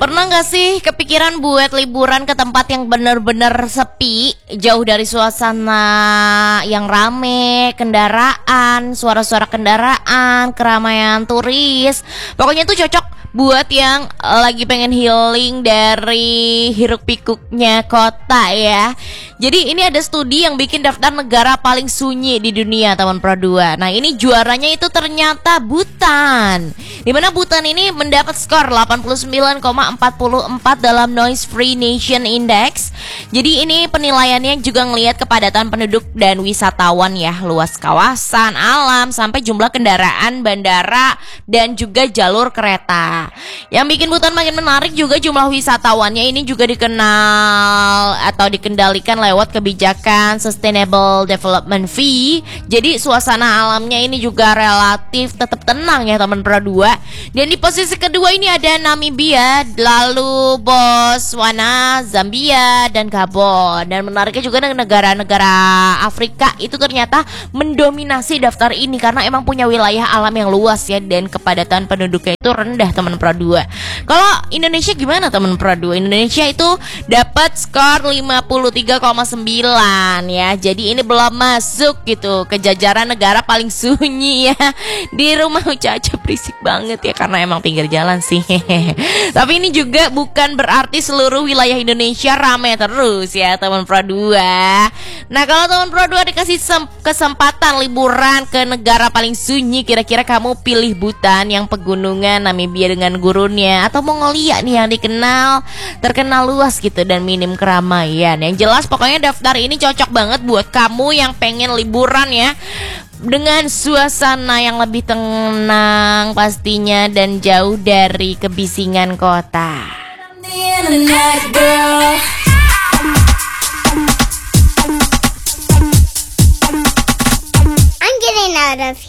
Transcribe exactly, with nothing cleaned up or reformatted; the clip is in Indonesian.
Pernah gak sih kepikiran buat liburan ke tempat yang bener-bener sepi, jauh dari suasana yang rame, kendaraan, suara-suara kendaraan, keramaian turis. Pokoknya tuh cocok buat yang lagi pengen healing dari hiruk pikuknya kota ya. Jadi ini ada studi yang bikin daftar negara paling sunyi di dunia, teman Pro dua. Nah ini juaranya itu ternyata Bhutan, dimana Bhutan ini mendapat skor delapan puluh sembilan koma empat empat dalam Noise Free Nation Index. Jadi ini penilaiannya juga ngelihat kepadatan penduduk dan wisatawan ya, luas kawasan, alam, sampai jumlah kendaraan, bandara, dan juga jalur kereta. Yang bikin Bhutan makin menarik juga jumlah wisatawannya ini juga dikenal atau dikendalikan lewat kebijakan Sustainable Development Fee. Jadi suasana alamnya ini juga relatif tetap tenang ya teman Pro dua. Dan di posisi kedua ini ada Namibia, lalu Botswana, Zambia, dan Gabon. Dan menariknya juga negara-negara Afrika itu ternyata mendominasi daftar ini karena emang punya wilayah alam yang luas ya, dan kepadatan penduduknya itu rendah teman Pro dua. Kalau Indonesia gimana teman Pro dua? Indonesia itu dapat skor lima puluh tiga koma sembilan ya. Jadi ini belum masuk gitu ke jajaran negara paling sunyi ya. Di rumah Uca-Uca berisik banget ya karena emang pinggir jalan sih. Tapi ini juga bukan berarti seluruh wilayah Indonesia ramai terus ya teman Pro dua. Nah, kalau teman Pro dua dikasih kesempatan liburan ke negara paling sunyi, kira-kira kamu pilih Bhutan yang pegunungan, Namibia dengan gurunnya, atau Mongolia nih yang dikenal terkenal luas gitu dan minim keramaian? Yang jelas pokoknya daftar ini cocok banget buat kamu yang pengen liburan ya, dengan suasana yang lebih tenang pastinya dan jauh dari kebisingan kota. I'm getting out of here.